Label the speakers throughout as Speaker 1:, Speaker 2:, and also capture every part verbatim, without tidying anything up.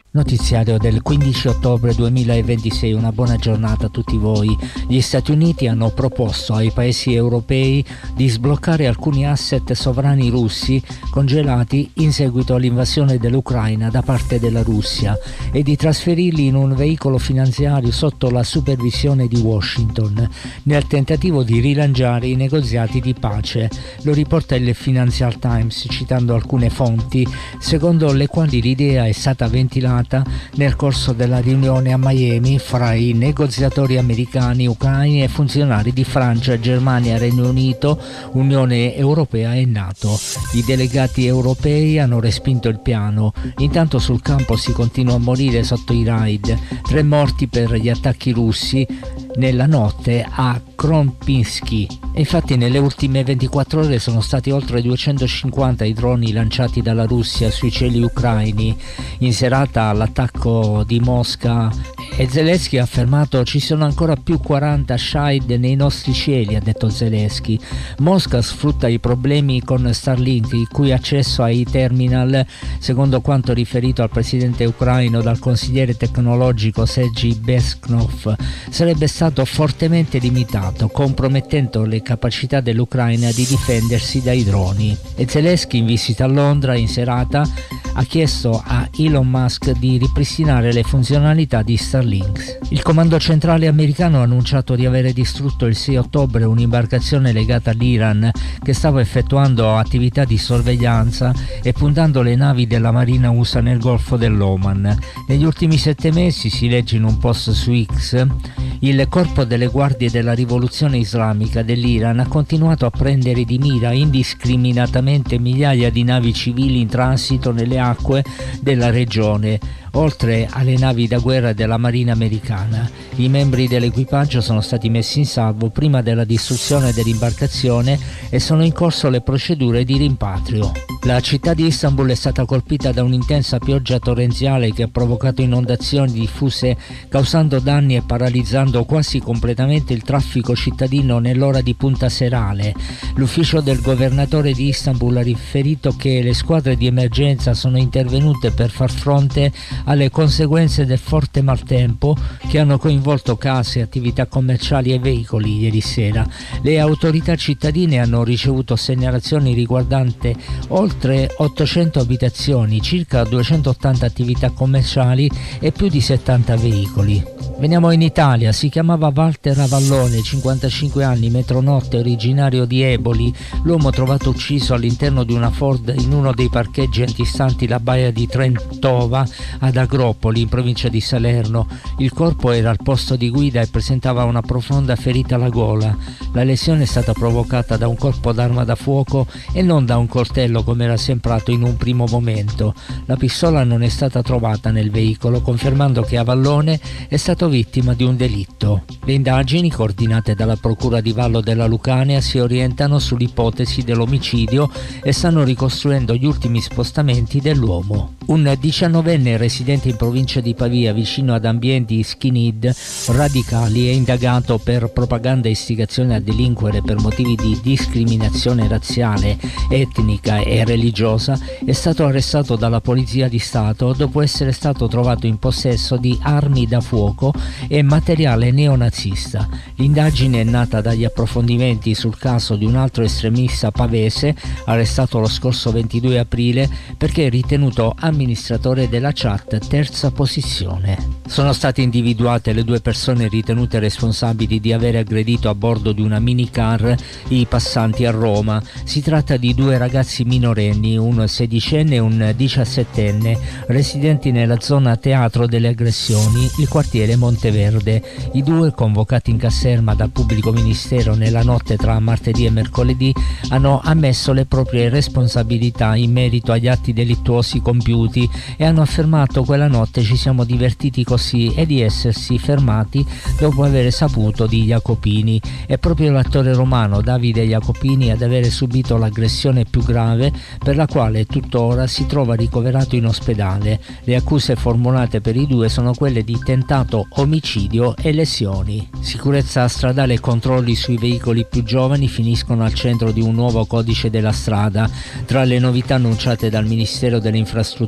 Speaker 1: Notiziario del quindici ottobre duemilaventisei, una buona giornata a tutti voi. Gli Stati Uniti hanno proposto ai paesi europei di sbloccare alcuni asset sovrani russi congelati in seguito all'invasione dell'Ucraina da parte della Russia e di trasferirli in un veicolo finanziario sotto la supervisione di Washington, nel tentativo di rilanciare i negoziati di pace. Lo riporta il Financial Times citando alcune fonti, secondo le quali l'idea è stata ventilata nel corso della riunione a Miami fra i negoziatori americani, ucraini e funzionari di Francia, Germania, Regno Unito, Unione Europea e NATO. I delegati europei hanno respinto il piano. Intanto sul campo si continua a morire sotto i raid. Tre morti per gli attacchi russi nella notte a Kropyvnytskyi. E infatti nelle ultime ventiquattro ore sono stati oltre duecentocinquanta i droni lanciati dalla Russia sui cieli ucraini. In serata all'attacco di Mosca e Zelensky ha affermato: ci sono ancora più quaranta Shahed nei nostri cieli, ha detto Zelensky. Mosca sfrutta i problemi con Starlink, il cui accesso ai terminal, secondo quanto riferito al presidente ucraino dal consigliere tecnologico Sergei Besknov, sarebbe stato fortemente limitato, compromettendo le capacità dell'Ucraina di difendersi dai droni. E Zelensky, in visita a Londra in serata, ha chiesto a Elon Musk di ripristinare le funzionalità di Starlink. Il comando centrale americano ha annunciato di avere distrutto il sei ottobre un'imbarcazione legata all'Iran che stava effettuando attività di sorveglianza e puntando le navi della Marina U S A nel Golfo dell'Oman. Negli ultimi sette mesi, si legge in un post su X, il corpo delle guardie della rivoluzione islamica dell'Iran ha continuato a prendere di mira indiscriminatamente migliaia di navi civili in transito nelle acque della regione, oltre alle navi da guerra della Marina americana. I membri dell'equipaggio sono stati messi in salvo prima della distruzione dell'imbarcazione e sono in corso le procedure di rimpatrio. La città di Istanbul è stata colpita da un'intensa pioggia torrenziale che ha provocato inondazioni diffuse, causando danni e paralizzando quasi completamente il traffico cittadino nell'ora di punta serale. L'ufficio del governatore di Istanbul ha riferito che le squadre di emergenza sono intervenute per far fronte alle conseguenze del forte maltempo che hanno coinvolto case, attività commerciali e veicoli ieri sera. Le autorità cittadine hanno ricevuto segnalazioni riguardanti oltre ottocento abitazioni, circa duecentottanta attività commerciali e più di settanta veicoli. Veniamo in Italia. Si chiamava Walter Avallone, cinquantacinque anni, metronotte, originario di Eboli. L'uomo trovato ucciso all'interno di una Ford in uno dei parcheggi antistanti la baia di Trentova ad Agropoli, in provincia di Salerno. Il corpo era al posto di guida e presentava una profonda ferita alla gola. La lesione è stata provocata da un colpo d'arma da fuoco e non da un coltello come era sembrato in un primo momento. La pistola non è stata trovata nel veicolo, confermando che Avallone è stato vittima di un delitto. Le indagini, coordinate dalla Procura di Vallo della Lucania, si orientano sull'ipotesi dell'omicidio e stanno ricostruendo gli ultimi spostamenti dell'uomo. Un diciannovenne residente in provincia di Pavia, vicino ad ambienti skinhead radicali, è indagato per propaganda e istigazione a delinquere per motivi di discriminazione razziale, etnica e religiosa. È stato arrestato dalla Polizia di Stato dopo essere stato trovato in possesso di armi da fuoco e materiale neonazista. L'indagine è nata dagli approfondimenti sul caso di un altro estremista pavese, arrestato lo scorso ventidue aprile perché è ritenuto amministratore della chat Terza Posizione. Sono state individuate le due persone ritenute responsabili di aver aggredito a bordo di una minicar i passanti a Roma. Si tratta di due ragazzi minorenni, un sedicenne e un diciassettenne, residenti nella zona teatro delle aggressioni, il quartiere Monteverde. I due, convocati in caserma dal pubblico ministero nella notte tra martedì e mercoledì, hanno ammesso le proprie responsabilità in merito agli atti delittuosi compiuti e hanno affermato: quella notte ci siamo divertiti così, e di essersi fermati dopo aver saputo di Jacopini. È proprio l'attore romano Davide Jacopini ad avere subito l'aggressione più grave, per la quale tuttora si trova ricoverato in ospedale. Le accuse formulate per i due sono quelle di tentato omicidio e lesioni. Sicurezza stradale e controlli sui veicoli più giovani finiscono al centro di un nuovo codice della strada. Tra le novità annunciate dal Ministero delle Infrastrutture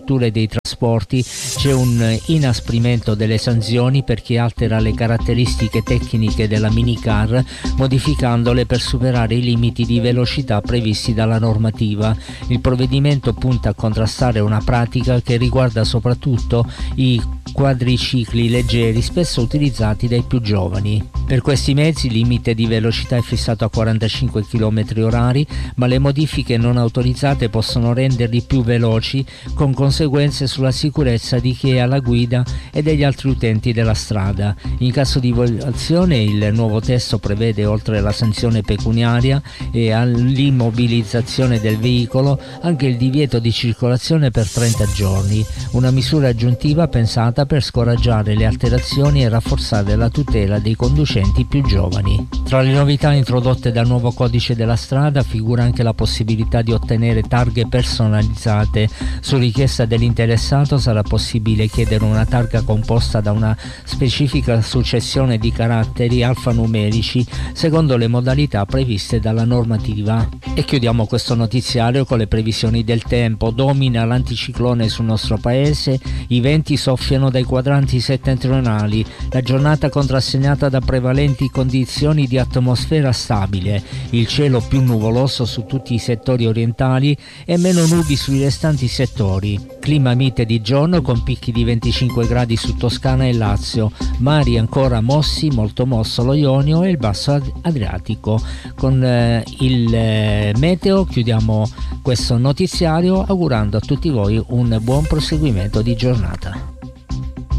Speaker 1: infrastrutture e dei trasporti c'è un inasprimento delle sanzioni per chi altera le caratteristiche tecniche della minicar, modificandole per superare i limiti di velocità previsti dalla normativa. Il provvedimento punta a contrastare una pratica che riguarda soprattutto i quadricicli leggeri, spesso utilizzati dai più giovani. Per questi mezzi il limite di velocità è fissato a quarantacinque chilometri orari, ma le modifiche non autorizzate possono renderli più veloci, con conseguenze sulla sicurezza di chi è alla guida e degli altri utenti della strada. In caso di violazione, il nuovo testo prevede, oltre alla sanzione pecuniaria e all'immobilizzazione del veicolo, anche il divieto di circolazione per trenta giorni, una misura aggiuntiva pensata per scoraggiare le alterazioni e rafforzare la tutela dei conducenti più giovani. Tra le novità introdotte dal nuovo codice della strada figura anche la possibilità di ottenere targhe personalizzate. Su richiesta dell'interessato sarà possibile chiedere una targa composta da una specifica successione di caratteri alfanumerici secondo le modalità previste dalla normativa. E chiudiamo questo notiziario con le previsioni del tempo. Domina l'anticiclone sul nostro paese, i venti soffiano dai quadranti settentrionali, la giornata contrassegnata da prevalenti condizioni di atmosfera stabile, il cielo più nuvoloso su tutti i settori orientali e meno nubi sui restanti settori, clima mite di giorno con picchi di venticinque gradi su Toscana e Lazio, mari ancora mossi, molto mosso lo Ionio e il basso Adriatico. Con eh, il eh, meteo chiudiamo questo notiziario augurando a tutti voi un buon proseguimento di giornata.